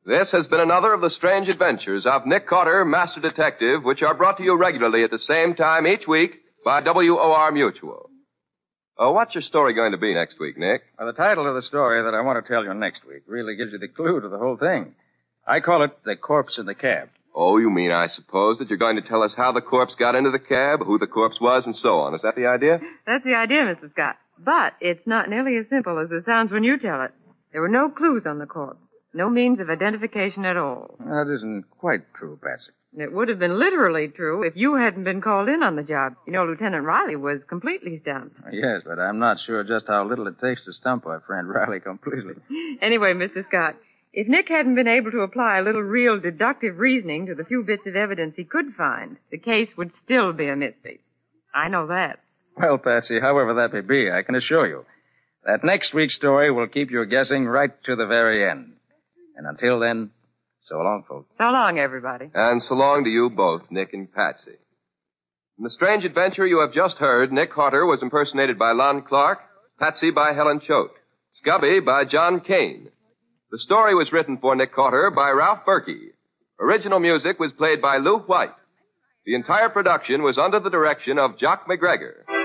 This has been another of the strange adventures of Nick Carter, Master Detective, which are brought to you regularly at the same time each week by WOR Mutual. What's your story going to be next week, Nick? Well, the title of the story that I want to tell you next week really gives you the clue to the whole thing. I call it The Corpse in the Cab. Oh, you mean, I suppose, that you're going to tell us how the corpse got into the cab, who the corpse was, and so on. Is that the idea? That's the idea, Mr. Scott. But it's not nearly as simple as it sounds when you tell it. There were no clues on the corpse. No means of identification at all. That isn't quite true, Patsy. It would have been literally true if you hadn't been called in on the job. You know, Lieutenant Riley was completely stumped. Yes, but I'm not sure just how little it takes to stump our friend Riley completely. Anyway, Mr. Scott, if Nick hadn't been able to apply a little real deductive reasoning to the few bits of evidence he could find, the case would still be a mystery. I know that. Well, Patsy, however that may be, I can assure you that next week's story will keep you guessing right to the very end. And until then, so long, folks. So long, everybody. And so long to you both, Nick and Patsy. In the strange adventure you have just heard, Nick Carter was impersonated by Lon Clark, Patsy by Helen Choate, Scubby by John Kane. The story was written for Nick Carter by Ralph Berkey. Original music was played by Lou White. The entire production was under the direction of Jock McGregor.